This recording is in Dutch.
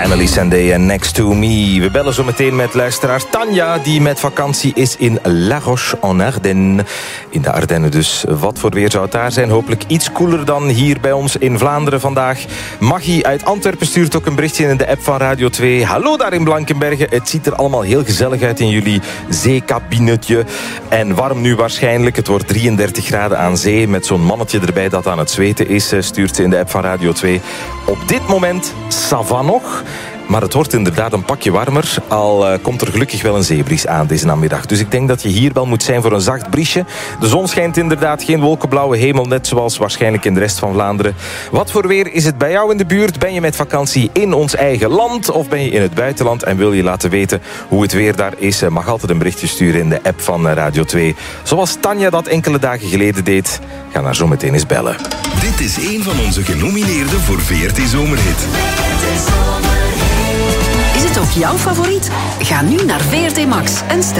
Emily Sandé en Next to Me. We bellen zo meteen met luisteraar Tanja, die met vakantie is in La Roche-en-Ardenne. In de Ardennen dus. Wat voor weer zou het daar zijn? Hopelijk iets koeler dan hier bij ons in Vlaanderen vandaag. Maggie uit Antwerpen stuurt ook een berichtje in de app van Radio 2. Hallo daar in Blankenberge. Het ziet er allemaal heel gezellig uit in jullie zeekabinetje. En warm nu waarschijnlijk. Het wordt 33 graden aan zee met zo'n mannetje erbij dat aan het zweten is, stuurt ze in de app van Radio 2. Op dit moment, ça va nog. Maar het wordt inderdaad een pakje warmer. Al komt er gelukkig wel een zeebries aan deze namiddag. Dus ik denk dat je hier wel moet zijn voor een zacht briesje. De zon schijnt inderdaad, geen wolkenblauwe hemel, net zoals waarschijnlijk in de rest van Vlaanderen. Wat voor weer is het bij jou in de buurt? Ben je met vakantie in ons eigen land of ben je in het buitenland en wil je laten weten hoe het weer daar is? Mag altijd een berichtje sturen in de app van Radio 2. Zoals Tanja dat enkele dagen geleden deed. Ga haar zo meteen eens bellen. Dit is een van onze genomineerden voor VRT Zomerhit. Is het ook jouw favoriet? Ga nu naar VRT Max en stem